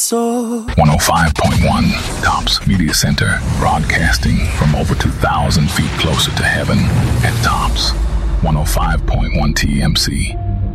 105.1 Tops Media Center, broadcasting from over 2,000 feet closer to heaven at Tops 105.1 TMC.